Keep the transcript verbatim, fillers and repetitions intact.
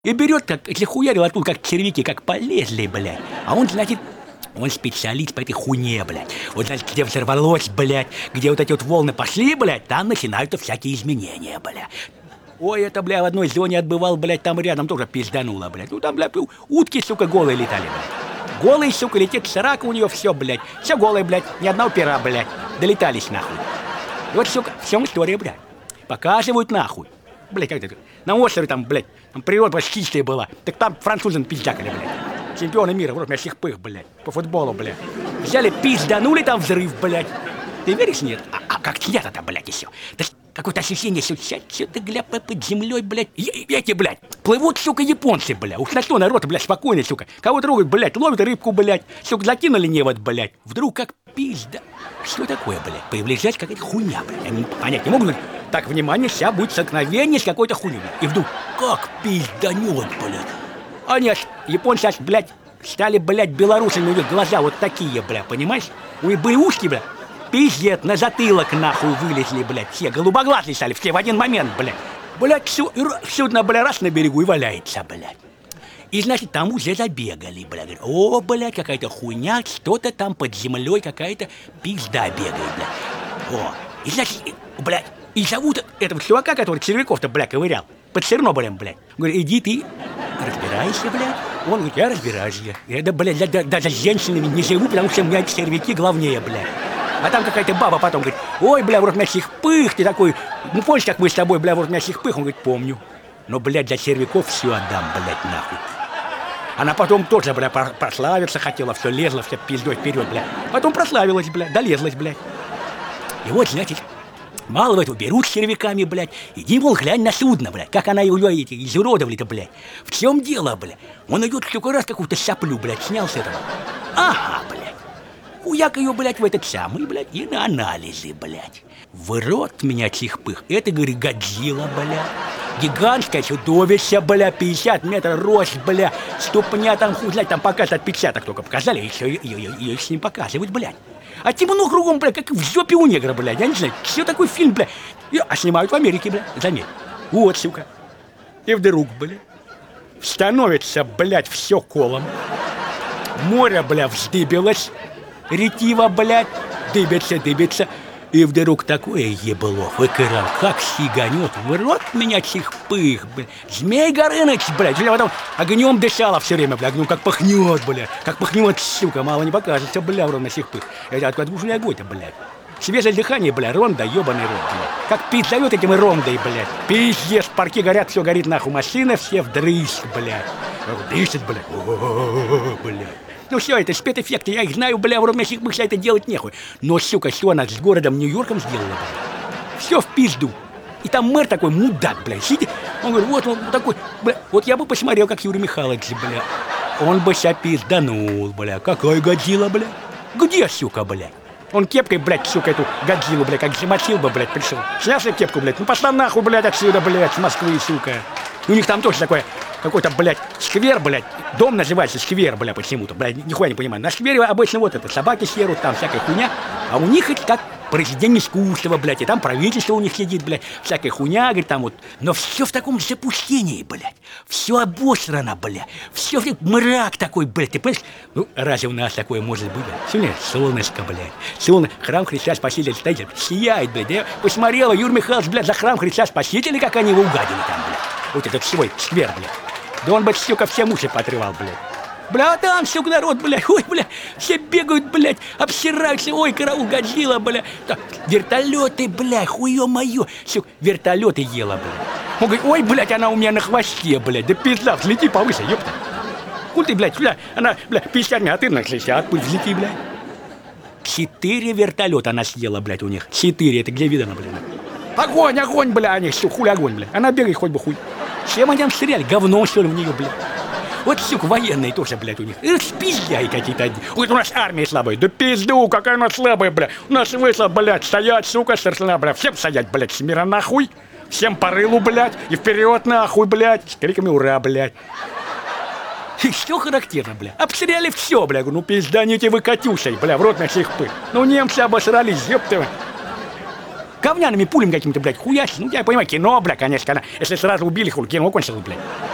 И берет, как, если хуярил оттуда, как червяки, как полезли, блядь. А он, значит, он специалист по этой хуйне, блядь. Вот, значит, где взорвалось, блядь, где вот эти вот волны пошли, блядь, там начинаются всякие изменения, блядь. Ой, это, бля, в одной зоне отбывал, блядь, там рядом тоже пиздануло, блядь. Ну, там, бля, утки, сука, голые летали, блядь. Голые, сука, летит срака у нее, все, блядь. Все голые, блядь, ни одного пера, блядь. Долетались, нахуй. И вот, сука, в чем история, блядь. Показывают, нахуй. Блядь, как это? На острове там, блядь, там природа почти чистая была. Так там французы пиздякали, блядь. Чемпионы мира, вот мясих пых, блядь. По футболу, блядь. Взяли, пизданули там взрыв, блядь. Ты веришь, нет? А, а как снято-то, блядь, еще? Да какое-то ощущение, что что-то, гля, под землей, блядь. Эти, блядь, плывут, сука, японцы, блядь. Уж на что народ, блядь, спокойно, сука. Кого трогают, блядь, ловят рыбку, блядь. Сука, закинули невод, блядь. Вдруг как пизда. Что такое, блядь? Появляется какая-то хуйня, блядь. Они понять не могут. Так, внимание, сейчас будет столкновение с какой-то хуйней. И вдруг, как пизданет, блядь. Они аж, японцы аж, блядь, стали, блядь, белорусами, у них глаза вот такие, блядь, понимаешь? У них были ушки, блядь, пиздец, на затылок, нахуй, вылезли, блядь, все, голубоглазые стали, все в один момент, блядь. Блядь, судно, блядь, раз на берегу и валяется, блядь. И, значит, там уже забегали, блядь. Говорят, о, блядь, какая-то хуйня, что-то там под землей, какая-то пизда бегает, блядь. О, и, значит, блядь, и зовут этого чувака, который червяков-то, блядь, ковырял, под Чернобылем, блядь. Говорит, иди ты, разбирайся, блядь. Он говорит, я разбираюсь, блядь. Я, да, блядь, да, даже с женщинами не живу, потому что у меня червяки главнее, блядь. А там какая-то баба потом говорит, ой, бля, вот мясих пых, ты такой, ну помнишь, как мы с тобой, бля, вот мясих пых? Он говорит, помню. Но, блядь, для червяков все отдам, блядь, нахуй. Она потом тоже, бля, прославиться хотела, все лезла, все пиздой вперед, бля. Потом прославилась, бля, долезлась, блядь. И вот, значит, мало в эту берут с червяками, блядь. Иди, мол, глянь на судно, блядь. Как она его эти, изуродовали-то, блядь. В чем дело, блядь? Он идет сколько раз какую-то соплю, блядь, снял с этого. Ага, блядь. Хуяк ее, блядь, в этот самый, блядь, и на анализы, блядь. В рот меня чихпых. Это, говорит, Годзилла, блядь. Гигантское чудовище, бля, пятьдесят метров рост, бля. Ступня там, хуй знать, там показывают отпечаток только показали, и все, ее с ним показывают, блядь. А темно кругом, блядь, как в жопе у негра, блядь. Я не знаю, что такой фильм, блядь. А снимают в Америке, блядь, заметь. Вот, сука. И вдруг, блядь, становится, блядь, все колом. Море, блядь, вздыбилось. Ретива, блядь, дыбится, дыбится. И вдруг такое ебло выкрал, как сиганет, в рот меня чихпых, блядь. Змей Горыныч, блядь, или потом огнем дышала все время, блядь, огнем как пахнет, блядь, как пахнет, сука, мало не покажется, блядь, в рот на чихпых. Это откуда уже огонь-то, блядь. Свежее дыхание, блядь, ронда, ебаный рот, блядь. Как пить зовет этим рондой, блядь. Пиздец, парки горят, все горит, нахуй, машины все вдрысь, блядь. Дышит, блядь, о-о-о-о, блядь. Ну все, это спецэффекты, я их знаю, бля, в родных мыша это делать нехуй. Но, сука, что она с городом Нью-Йорком сделала, бля? Все в пизду. И там мэр такой мудак, бля, сидит. Он говорит, вот он такой, бля, вот я бы посмотрел, как Юрий Михайлович, бля. Он бы себя пизданул, бля. Какой Годзилла, бля? Где, сука, бля? Он кепкой, блядь, сука, эту Годзиллу, бля, как замочил бы, блядь, пришел. Снял себе кепку, блядь, ну пошла нахуй, блядь, отсюда, блядь, с Москвы, сука. У них там тоже такое, какой-то, блядь, сквер, блядь, дом называется сквер, блядь, почему-то, блядь, нихуя не понимаю. На сквере обычно вот это, собаки серут, там всякая хуйня, а у них это как произведение искусства, блядь, и там правительство у них сидит, блядь, всякая хуйня, говорит, там вот. Но все в таком запустении, блядь, все обосрано, блядь, все мрак такой, блядь, ты понимаешь? Ну, разве у нас такое может быть, блядь? Сегодня солнышко, блядь, солнышко, храм Христа Спасителя стоит, сияет, блядь, я посмотрела, Юрий Михайлович, блядь, за храм Христа Спасителя, как они его угадили там, блядь. Вот этот свой сквер, блядь. Да он бы, сука, все уши поотрывал, блядь. Бля, там, сука, народ, блядь, ой, блядь, все бегают, блядь, обсираются, ой, караул, Годзилла, блядь. Так, вертолеты, блядь, хуё моё, сука, вертолеты ела, блядь. Он говорит, ой, блядь, она у меня на хвосте, блядь, да пизда, взлети повыше, ёпта. Куль ты, блядь, бля, она, блядь, пятьдесят, а ты на шестьдесят, пусть взлети, блядь. Четыре вертолета она съела, блядь, у них. Четыре, это где видано, блядь. Огонь, огонь, бля, они, сука, хули огонь, бля. Она бегает хоть бы хуй. Чем они там стреляли? Говно, что ли, в нее, блядь. Вот, сука, военные тоже, блядь, у них. Спизняй какие-то одни. Ой, у нас армия слабая. Да пизду, какая она слабая, блядь. У нас вышла, блядь, стоять, сука, стершина, блядь. Всем стоять, блядь, с мира нахуй. Всем по рылу, блядь. И вперед, нахуй, блядь. С криками ура, блядь. И что характерно, бля? Обстреляли все, бля. Ну, пизданите вы Катюшей, бля, в рот на всех пых. Ну, немцы обосрались, ёпта. Говняными пулями какими-то, блядь, хуясь. Ну, я понимаю, кино, бля, конечно, когда, если сразу убили, хуй, кино кончилось, блядь.